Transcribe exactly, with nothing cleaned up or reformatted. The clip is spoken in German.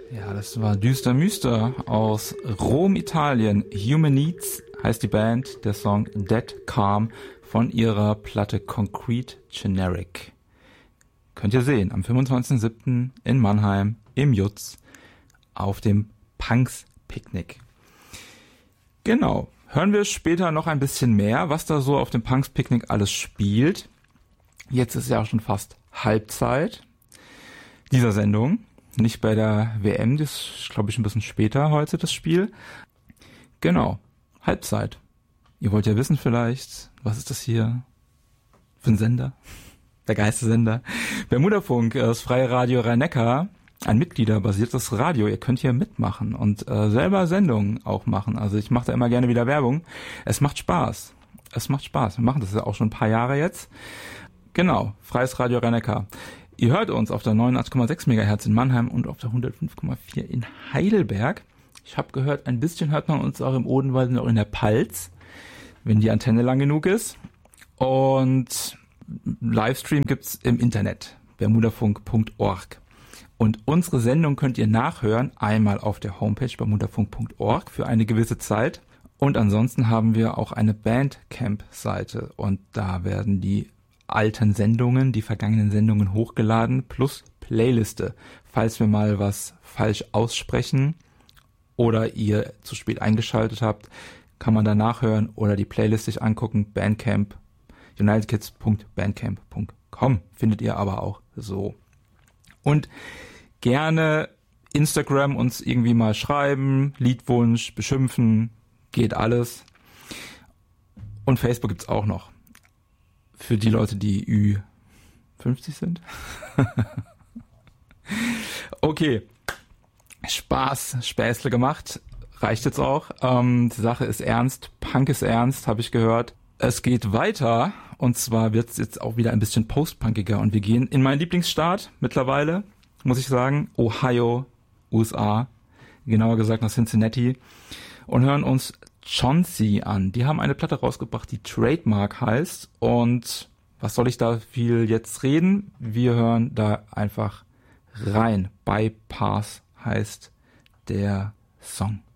Ja, das war Düster Müster aus Rom, Italien. Human Needs heißt die Band, der Song Dead Calm von ihrer Platte Concrete Generic. Könnt ihr sehen, am fünfundzwanzigsten siebten in Mannheim im Jutz auf dem Punks Picknick. Genau, hören wir später noch ein bisschen mehr, was da so auf dem Punks Picknick alles spielt. Jetzt ist ja auch schon fast Halbzeit dieser Sendung. Nicht bei der W M, das ist, glaube ich, ein bisschen später heute, das Spiel. Genau, Halbzeit. Ihr wollt ja wissen vielleicht, was ist das hier für ein Sender? Der Geistesender. Bermudafunk, das freie Radio Rhein-Neckar, ein mitgliederbasiertes Radio. Ihr könnt hier mitmachen und äh, selber Sendungen auch machen. Also ich mache da immer gerne wieder Werbung. Es macht Spaß. Es macht Spaß. Wir machen das ja auch schon ein paar Jahre jetzt. Genau, freies Radio Rhein-Neckar. Ihr hört uns auf der neunundachtzig Komma sechs Megahertz in Mannheim und auf der hundertfünf Komma vier in Heidelberg. Ich habe gehört, ein bisschen hört man uns auch im Odenwald und auch in der Palz, wenn die Antenne lang genug ist. Und Livestream gibt's im Internet, bermudafunk punkt org. Und unsere Sendung könnt ihr nachhören, einmal auf der Homepage bermudafunk punkt org für eine gewisse Zeit. Und ansonsten haben wir auch eine Bandcamp-Seite und da werden die alten Sendungen, die vergangenen Sendungen hochgeladen, plus Playliste. Falls wir mal was falsch aussprechen oder ihr zu spät eingeschaltet habt, kann man da nachhören oder die Playlist sich angucken. Bandcamp, unitedkids punkt bandcamp punkt com findet ihr aber auch so. Und gerne Instagram uns irgendwie mal schreiben, Liedwunsch, beschimpfen, geht alles. Und Facebook gibt's auch noch. Für die Leute, die Ü fünfzig sind. Okay. Spaß, Späßle gemacht. Reicht jetzt auch. Ähm, die Sache ist ernst. Punk ist ernst, habe ich gehört. Es geht weiter. Und zwar wird es jetzt auch wieder ein bisschen postpunkiger. Und wir gehen in meinen Lieblingsstaat mittlerweile, muss ich sagen. Ohio, U S A. Genauer gesagt nach Cincinnati. Und hören uns Chauncey an. Die haben eine Platte rausgebracht, die Trademark heißt. Und was soll ich da viel jetzt reden? Wir hören da einfach rein. Bypass heißt der Song.